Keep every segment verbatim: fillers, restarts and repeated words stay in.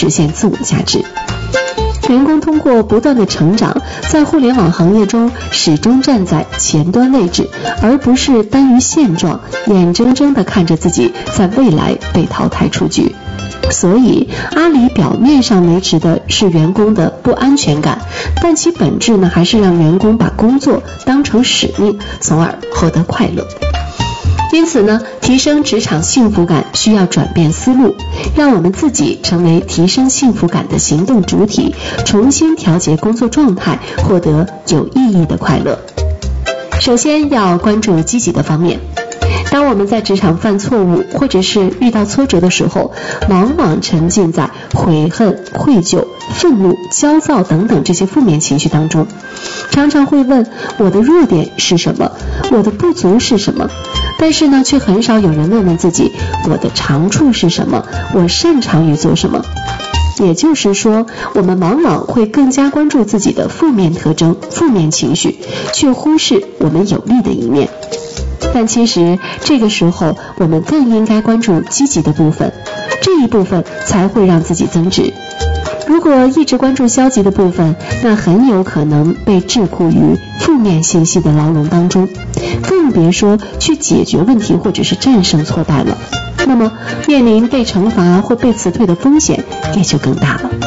实现自我价值。员工通过不断的成长，在互联网行业中始终站在前端位置，而不是耽于现状，眼睁睁地看着自己在未来被淘汰出局。所以阿里表面上维持的是员工的不安全感，但其本质呢，还是让员工把工作当成使命，从而获得快乐。因此呢，提升职场幸福感需要转变思路，让我们自己成为提升幸福感的行动主体，重新调节工作状态，获得有意义的快乐。首先要关注积极的方面。当我们在职场犯错误或者是遇到挫折的时候，往往沉浸在悔恨、愧疚、愤怒、焦躁等等这些负面情绪当中，常常会问我的弱点是什么，我的不足是什么，但是呢，却很少有人问问自己，我的长处是什么，我擅长于做什么。也就是说，我们往往会更加关注自己的负面特征、负面情绪，却忽视我们有利的一面。但其实这个时候我们更应该关注积极的部分，这一部分才会让自己增值。如果一直关注消极的部分，那很有可能被桎梏于负面信息的牢笼当中，更别说去解决问题或者是战胜挫败了。那么面临被惩罚或被辞退的风险也就更大了。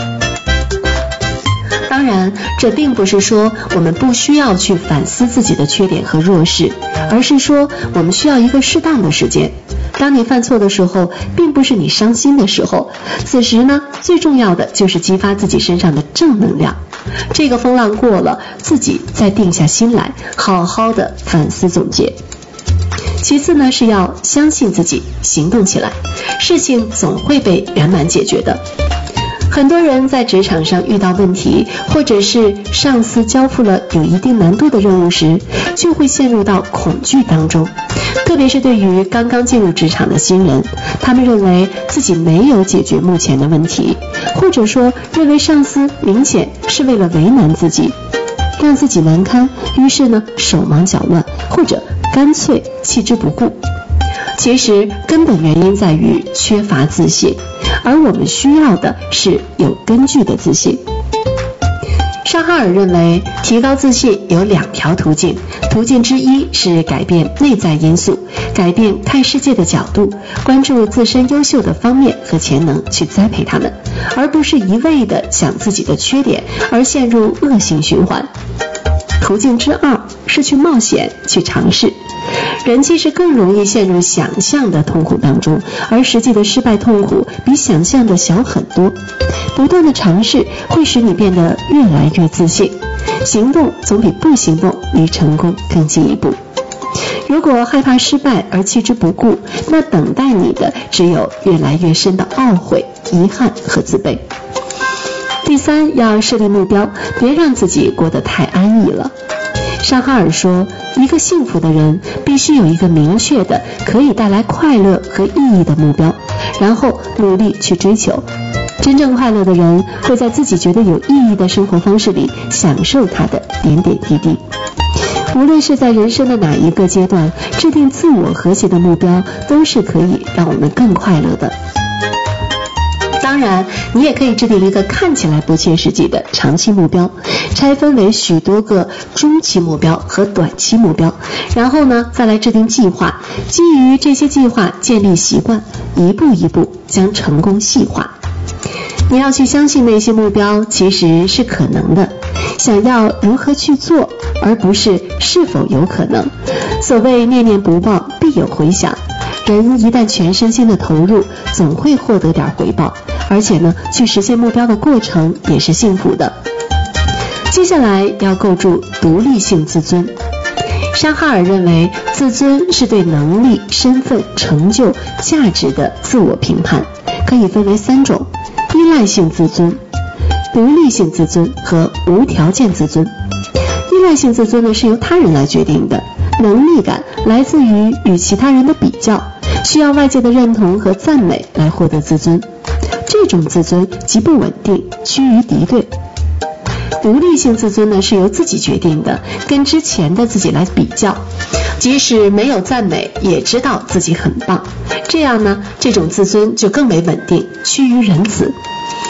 当然，这并不是说我们不需要去反思自己的缺点和弱势，而是说我们需要一个适当的时间。当你犯错的时候，并不是你伤心的时候，此时呢，最重要的就是激发自己身上的正能量。这个风浪过了，自己再定下心来，好好的反思总结。其次呢，是要相信自己，行动起来，事情总会被圆满解决的。很多人在职场上遇到问题，或者是上司交付了有一定难度的任务时，就会陷入到恐惧当中。特别是对于刚刚进入职场的新人，他们认为自己没有解决目前的问题，或者说认为上司明显是为了为难自己，让自己难堪，于是呢手忙脚乱，或者干脆弃之不顾。其实根本原因在于缺乏自信，而我们需要的是有根据的自信。沙哈尔认为，提高自信有两条途径，途径之一是改变内在因素，改变看世界的角度，关注自身优秀的方面和潜能，去栽培他们，而不是一味的想自己的缺点而陷入恶性循环。途径之二是去冒险，去尝试。人其实更容易陷入想象的痛苦当中，而实际的失败痛苦比想象的小很多。不断的尝试会使你变得越来越自信，行动总比不行动离成功更进一步。如果害怕失败而弃之不顾，那等待你的只有越来越深的懊悔、遗憾和自卑。第三，要设立目标，别让自己过得太安逸了。沙哈尔说，一个幸福的人必须有一个明确的可以带来快乐和意义的目标，然后努力去追求。真正快乐的人会在自己觉得有意义的生活方式里享受他的点点滴滴。无论是在人生的哪一个阶段，制定自我和谐的目标都是可以让我们更快乐的。当然，你也可以制定一个看起来不切实际的长期目标，拆分为许多个中期目标和短期目标，然后呢，再来制定计划，基于这些计划建立习惯，一步一步将成功细化。你要去相信那些目标其实是可能的，想要如何去做，而不是是否有可能。所谓念念不忘，必有回响。人一旦全身心的投入，总会获得点回报，而且呢，去实现目标的过程也是幸福的。接下来要构筑独立性自尊。沙哈尔认为，自尊是对能力、身份、成就、价值的自我评判，可以分为三种：依赖性自尊、独立性自尊和无条件自尊。依赖性自尊呢，是由他人来决定的，能力感来自于与其他人的比较，需要外界的认同和赞美来获得自尊。这种自尊极不稳定，趋于敌对。独立性自尊呢，是由自己决定的，跟之前的自己来比较，即使没有赞美，也知道自己很棒。这样呢，这种自尊就更为稳定，趋于仁慈。